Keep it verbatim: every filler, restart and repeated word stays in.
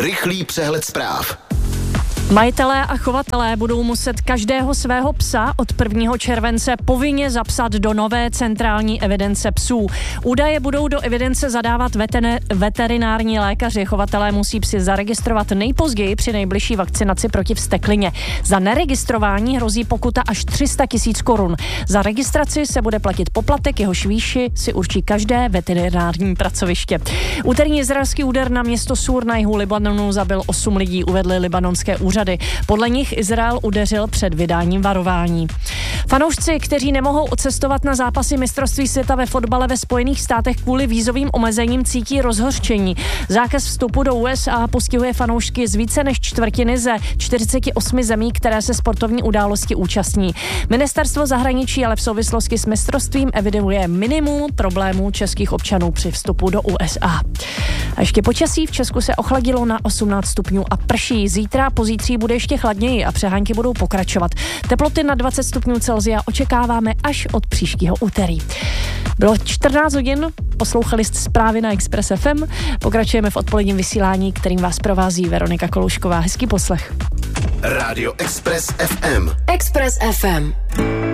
Rychlý přehled zpráv. Majitelé a chovatelé budou muset každého svého psa od prvního července povinně zapsat do nové centrální evidence psů. Údaje budou do evidence zadávat vetené, veterinární lékaři. Chovatelé musí psy zaregistrovat nejpozději při nejbližší vakcinaci proti vzteklině. Za neregistrování hrozí pokuta až tři sta tisíc korun. Za registraci se bude platit poplatek, jehož výši si určí každé veterinární pracoviště. Úterní izraelský úder na město Sur na jihu Libanonu zabil osm lidí, uvedly libanonské úřady. Podle nich Izrael udeřil před vydáním varování. Fanoušci, kteří nemohou odcestovat na zápasy mistrovství světa ve fotbale ve Spojených státech kvůli vízovým omezením, cítí rozhořčení. Zákaz vstupu do U S A postihuje fanoušky z více než čtvrtiny ze čtyřicet osm zemí, které se sportovní události účastní. Ministerstvo zahraničí ale v souvislosti s mistrovstvím eviduje minimum problémů českých občanů při vstupu do U S A. A ještě počasí. V Česku se ochladilo na osmnáct stupňů a prší. Zítra a pozítří bude ještě chladněji a přehánky budou pokračovat. Teploty na dvacet stupňů Celsia očekáváme až od příštího úterý. Bylo čtrnáct hodin, poslouchali jste zprávy na Express F M. Pokračujeme v odpoledním vysílání, kterým vás provází Veronika Koloušková. Hezký poslech. Rádio Express F M. Express F M.